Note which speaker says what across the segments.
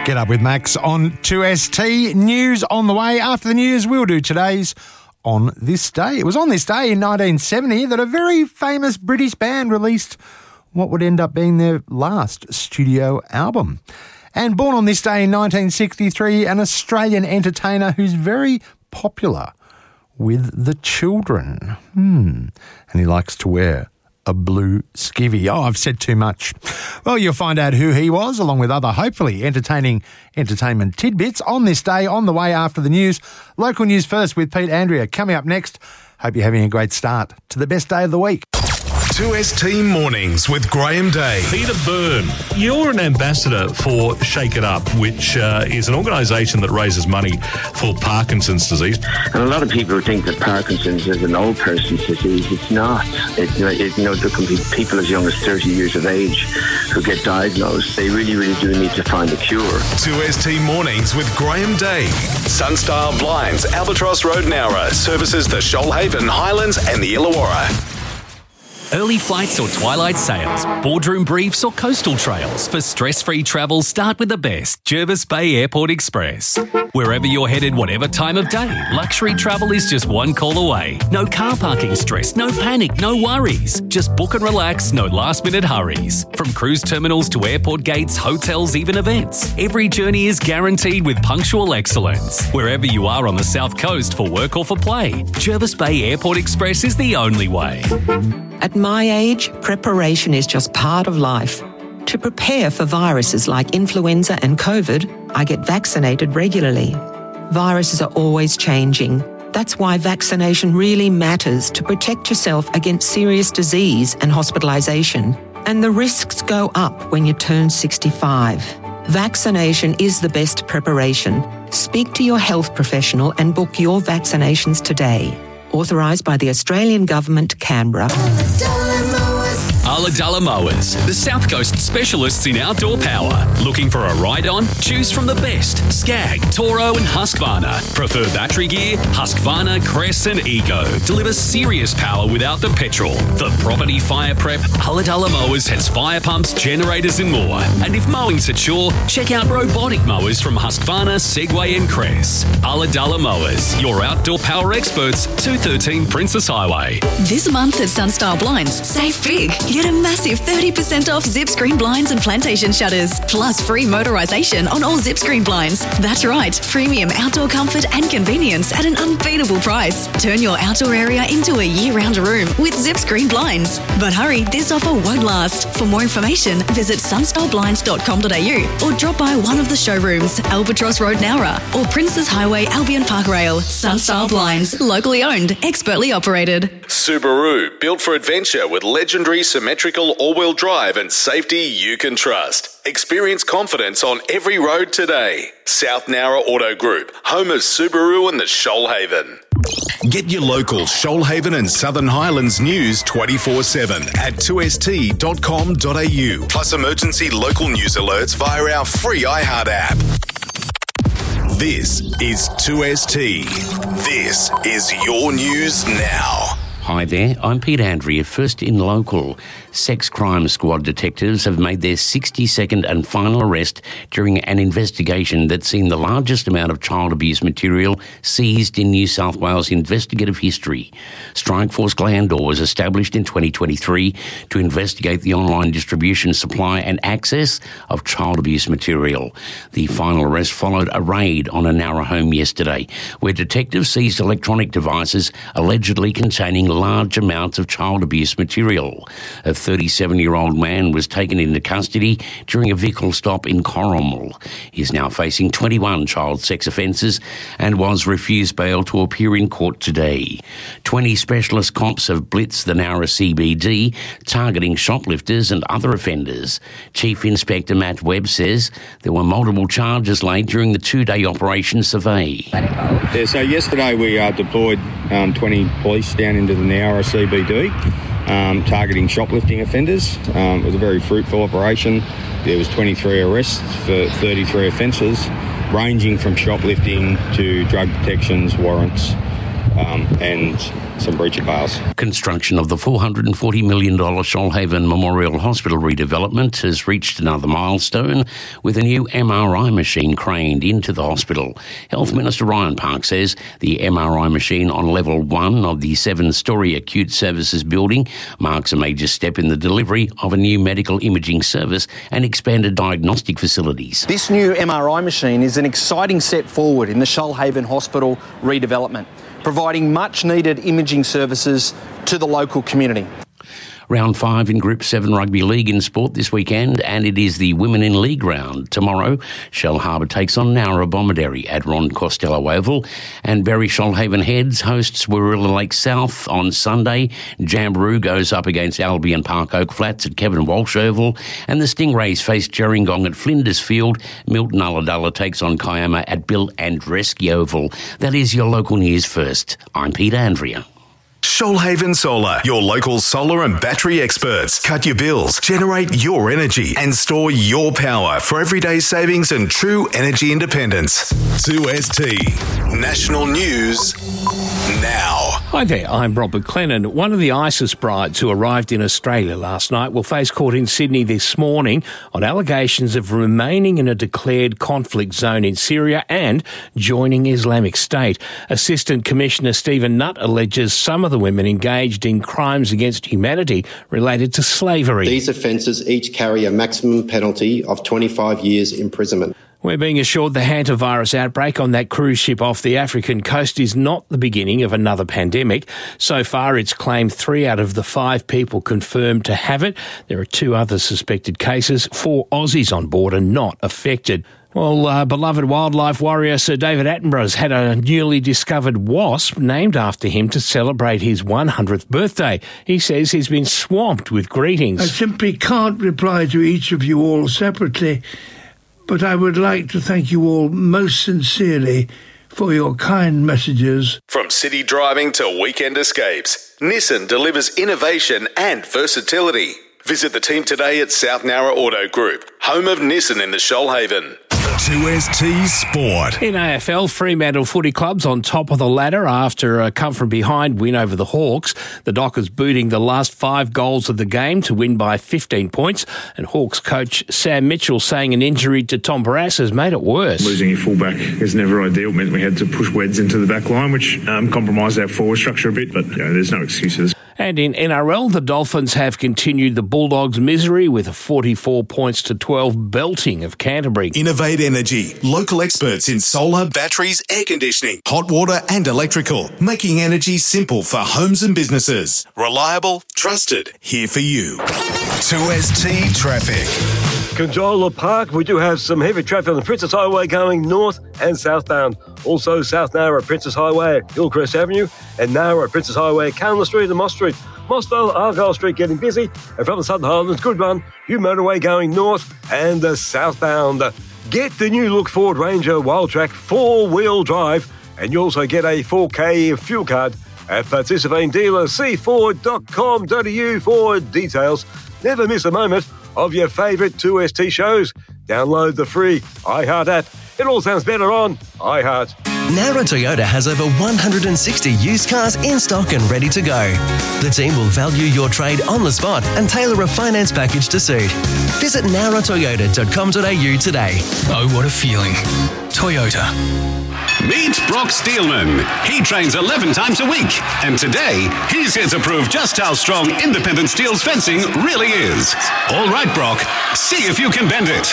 Speaker 1: Get Up with Max on 2ST. News on the way. After the news, we'll do today's On This Day. It was on this day in 1970 that a very famous British band released what would end up being their last studio album. And born on this day in 1963, an Australian entertainer who's very popular with the children. And he likes to wear a blue skivvy. Oh, I've said too much. Well, you'll find out who he was, along with other hopefully entertainment tidbits on this day, on the way after the news. Local news first with Pete Andrea. Coming up next, hope you're having a great start to the best day of the week.
Speaker 2: 2ST Mornings with Graham Day.
Speaker 3: Peter Byrne, you're an ambassador for Shake It Up, which is an organisation that raises money for Parkinson's disease.
Speaker 4: And a lot of people think that Parkinson's is an old person's disease. It's not. There can be people as young as 30 years of age who get diagnosed. They really, really do need to find a cure.
Speaker 2: 2ST Mornings with Graham Day. Sunstar Blinds, Albatross Road, Nowra, services the Shoalhaven, Highlands and the Illawarra.
Speaker 5: Early flights or twilight sails, boardroom briefs or coastal trails. For stress-free travel, start with the best, Jervis Bay Airport Express. Wherever you're headed, whatever time of day, luxury travel is just one call away. No car parking stress, no panic, no worries. Just book and relax, no last-minute hurries. From cruise terminals to airport gates, hotels, even events. Every journey is guaranteed with punctual excellence. Wherever you are on the South Coast for work or for play, Jervis Bay Airport Express is the only way.
Speaker 6: At my age, preparation is just part of life. To prepare for viruses like influenza and COVID, I get vaccinated regularly. Viruses are always changing. That's why vaccination really matters to protect yourself against serious disease and hospitalisation. And the risks go up when you turn 65. Vaccination is the best preparation. Speak to your health professional and book your vaccinations today. Authorised by the Australian Government, Canberra.
Speaker 5: Ulladulla Mowers, the South Coast specialists in outdoor power. Looking for a ride-on? Choose from the best, Skag, Toro and Husqvarna. Prefer battery gear? Husqvarna, Crest and Ego. Deliver serious power without the petrol. For property fire prep, Ulladulla Mowers has fire pumps, generators and more. And if mowing's at shore, check out robotic mowers from Husqvarna, Segway and Crest. Ulladulla Mowers, your outdoor power experts, 213 Princess Highway.
Speaker 7: This month at Sunstar Blinds, save big. Get a massive 30% off zip screen blinds and plantation shutters, plus free motorisation on all zip screen blinds. That's right, premium outdoor comfort and convenience at an unbeatable price. Turn your outdoor area into a year-round room with zip screen blinds. But hurry, this offer won't last. For more information, visit sunstarBlinds.com.au or drop by one of the showrooms, Albatross Road, Nowra, or Princess Highway, Albion Park Rail. Sunstar Blinds, locally owned, expertly operated.
Speaker 2: Subaru, built for adventure with legendary symmetrical all-wheel drive and safety you can trust. Experience confidence on every road today. South Nowra Auto Group, home of Subaru and the Shoalhaven. Get your local Shoalhaven and Southern Highlands news 24/7 at 2st.com.au. Plus emergency local news alerts via our free iHeart app. This is 2ST. This is your news now.
Speaker 8: Hi there, I'm Pete Andrea. First in local, sex crime squad detectives have made their 62nd and final arrest during an investigation that's seen the largest amount of child abuse material seized in New South Wales investigative history. Strikeforce Glandor was established in 2023 to investigate the online distribution, supply and access of child abuse material. The final arrest followed a raid on a Nowra home yesterday, where detectives seized electronic devices allegedly containing large amounts of child abuse material. A 37-year-old man was taken into custody during a vehicle stop in Corrimal. He is now facing 21 child sex offences and was refused bail to appear in court today. 20 specialist cops have blitzed the Nowra CBD, targeting shoplifters and other offenders. Chief Inspector Matt Webb says there were multiple charges laid during the two-day operation survey.
Speaker 9: Yeah, so yesterday we deployed 20 police down into the Nowra CBD, targeting shoplifting offenders. It was a very fruitful operation. There was 23 arrests for 33 offences, ranging from shoplifting to drug detections, warrants, and some breacher bales.
Speaker 8: Construction of the $440 million Shoalhaven Memorial Hospital redevelopment has reached another milestone with a new MRI machine craned into the hospital. Health Minister Ryan Park says the MRI machine on level 1 of the 7-storey acute services building marks a major step in the delivery of a new medical imaging service and expanded diagnostic facilities.
Speaker 10: This new MRI machine is an exciting step forward in the Shoalhaven Hospital redevelopment, providing much-needed imaging services to the local community.
Speaker 8: Round 5 in Group 7 Rugby League in sport this weekend, and it is the Women in League round. Tomorrow, Shellharbour takes on Nowra Bomaderry at Ron Costello Oval, and Berry Shoalhaven Heads hosts Warilla Lake South on Sunday. Jamboree goes up against Albion Park Oak Flats at Kevin Walsh Oval, and the Stingrays face Gerringong at Flinders Field. Milton Ulladulla takes on Kiama at Bill Andreski Oval. That is your local news first. I'm Peter Andrea.
Speaker 2: Shoalhaven Solar, your local solar and battery experts. Cut your bills, generate your energy, and store your power for everyday savings and true energy independence. 2ST National News now.
Speaker 11: Hi there, I'm Robert Clennon. One of the ISIS brides who arrived in Australia last night will face court in Sydney this morning on allegations of remaining in a declared conflict zone in Syria and joining Islamic State. Assistant Commissioner Stephen Nutt alleges some of the women engaged in crimes against humanity related to slavery.
Speaker 12: These offences each carry a maximum penalty of 25 years imprisonment.
Speaker 11: We're being assured the hantavirus outbreak on that cruise ship off the African coast is not the beginning of another pandemic. So far, it's claimed 3 out of the 5 people confirmed to have it. There are 2 other suspected cases. 4 Aussies on board are not affected. Well, beloved wildlife warrior Sir David Attenborough's had a newly discovered wasp named after him to celebrate his 100th birthday. He says he's been swamped with greetings.
Speaker 13: I simply can't reply to each of you all separately, but I would like to thank you all most sincerely for your kind messages.
Speaker 2: From city driving to weekend escapes, Nissan delivers innovation and versatility. Visit the team today at South Nowra Auto Group, home of Nissan in the Shoalhaven. 2ST Sport.
Speaker 11: In AFL, Fremantle Footy Club's on top of the ladder after a come-from-behind win over the Hawks. The Dockers booting the last 5 goals of the game to win by 15 points. And Hawks coach Sam Mitchell saying an injury to Tom Barrass has made it worse.
Speaker 14: Losing your fullback is never ideal. It meant we had to push Weds into the back line, which compromised our forward structure a bit, but there's no excuses.
Speaker 11: And in NRL, the Dolphins have continued the Bulldogs' misery with a 44 points to 12 belting of Canterbury.
Speaker 2: Innovate Energy, local experts in solar, batteries, air conditioning, hot water and electrical, making energy simple for homes and businesses. Reliable, trusted, here for you. 2ST Traffic.
Speaker 15: Conjola Park, we do have some heavy traffic on the Princess Highway going north and southbound. Also South Nowra, Princess Highway, Hillcrest Avenue, and Nowra, Princess Highway, Callum Street and Moss Street. Mossville, Argyle Street getting busy, and from the Southern Highlands, Goodrun, Hugh Motorway going north and southbound. Get the new look Ford Ranger Wildtrak 4-wheel drive, and you also get a 4K fuel card at participating dealers. See Ford.com.au for details. Never miss a moment of your favourite 2ST shows. Download the free iHeart app. It all sounds better on iHeart.
Speaker 16: Nowra Toyota has over 160 used cars in stock and ready to go. The team will value your trade on the spot and tailor a finance package to suit. Visit nowratoyota.com.au today.
Speaker 17: Oh, what a feeling. Toyota.
Speaker 18: Meet Brock Steelman. He trains 11 times a week. And today, he's here to prove just how strong independent steel's fencing really is. All right, Brock. See if you can bend it.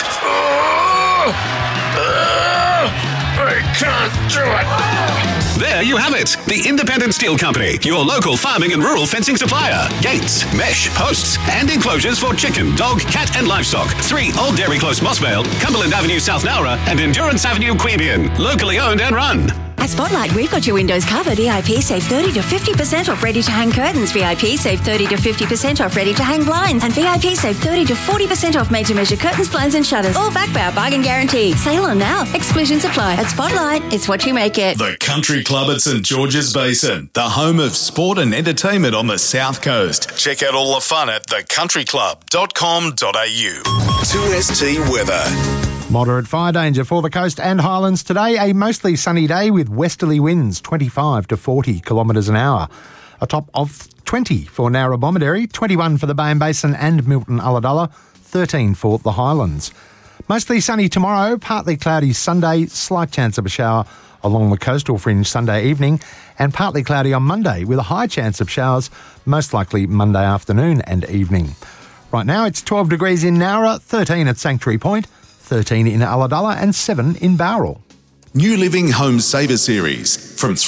Speaker 13: I can't do it.
Speaker 18: There you have it. The Independent Steel Company, your local farming and rural fencing supplier. Gates, mesh, posts, and enclosures for chicken, dog, cat, and livestock. 3 Old Dairy Close, Mossvale, Cumberland Avenue, South Nowra, and Endurance Avenue, Queanbeyan. Locally owned and run.
Speaker 19: At Spotlight, we've got your windows covered. VIP save 30 to 50% off ready-to-hang curtains. VIP save 30 to 50% off ready-to-hang blinds. And VIP save 30 to 40% off made-to-measure curtains, blinds and shutters. All backed by our bargain guarantee. Sale on now. Exclusions apply. At Spotlight, it's what you make it.
Speaker 2: The Country Club at St George's Basin, the home of sport and entertainment on the South Coast. Check out all the fun at thecountryclub.com.au. 2ST Weather.
Speaker 1: Moderate fire danger for the coast and highlands today. A mostly sunny day with westerly winds 25 to 40 kilometres an hour. A top of 20 for Narrabomberry, 21 for the Bay and Basin and Milton Ulladulla, 13 for the highlands. Mostly sunny tomorrow, partly cloudy Sunday, slight chance of a shower along the coastal fringe Sunday evening, and partly cloudy on Monday with a high chance of showers, most likely Monday afternoon and evening. Right now it's 12 degrees in Nowra, 13 at Sanctuary Point, 13 in Ulladulla and 7 in Bowral.
Speaker 2: New Living Home Saver Series from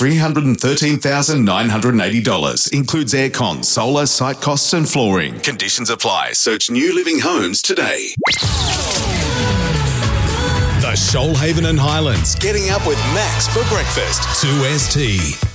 Speaker 2: $313,980. Includes aircon, solar, site costs and flooring. Conditions apply. Search New Living Homes today. The Shoalhaven and Highlands. Getting up with Max for breakfast. 2ST.